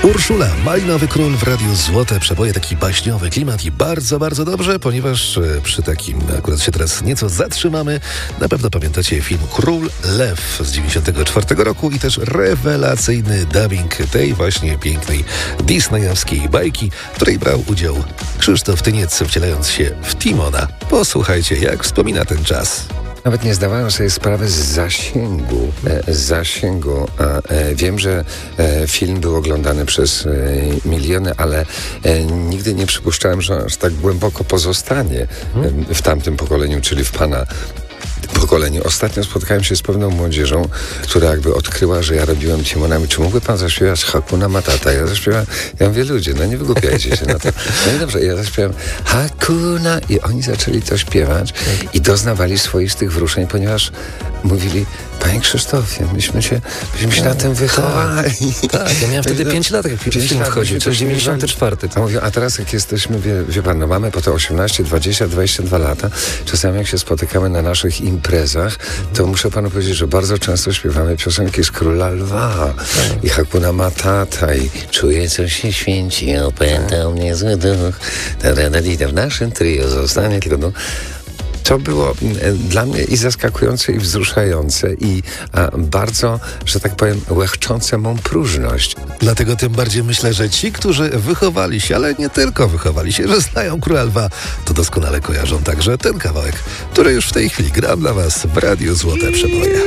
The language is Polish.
Urszula, Malinowy Król w Radiu Złote Przeboje, taki baśniowy klimat i bardzo, bardzo dobrze, ponieważ przy takim akurat się teraz nieco zatrzymamy. Na pewno pamiętacie film Król Lew z 1994 roku i też rewelacyjny dubbing tej właśnie pięknej disneyowskiej bajki, w której brał udział Krzysztof Tyniec, wcielając się w Timona. Posłuchajcie, jak wspomina ten czas. Nawet nie zdawałem sobie sprawy z zasięgu. Wiem, że film był oglądany przez miliony, ale nigdy nie przypuszczałem, że aż tak głęboko pozostanie w tamtym pokoleniu, czyli w pana pokoleniu. Ostatnio spotkałem się z pewną młodzieżą, która jakby odkryła, że ja robiłem Timonami. Czy mógłby pan zaśpiewać Hakuna Matata? Ja zaśpiewałem, ja mówię, ludzie, no nie wygłupiajcie się na to. No i dobrze, ja zaśpiewałem Hakuna i oni zaczęli to śpiewać i doznawali swoistych wzruszeń, ponieważ mówili, panie Krzysztofie, myśmy się na tym wychowali. Tak, ja miałem wtedy 5 lat, jak film wchodził, to jest 94. A mówię, a teraz jak jesteśmy, wie pan, no mamy po te 18, 20, 22 lata, czasami jak się spotykamy na naszych imprezach, to muszę panu powiedzieć, że bardzo często śpiewamy piosenki z Króla Lwa i Hakuna Matata i czuję, co się święci, opętał mnie zły duch. W naszym trio zostanie tylko duch. To było dla mnie i zaskakujące, i wzruszające, i bardzo, że tak powiem, łechczące mą próżność. Dlatego tym bardziej myślę, że ci, którzy wychowali się, ale nie tylko wychowali się, że znają Króla Lwa, to doskonale kojarzą także ten kawałek, który już w tej chwili gram dla was w Radiu Złote Przeboje.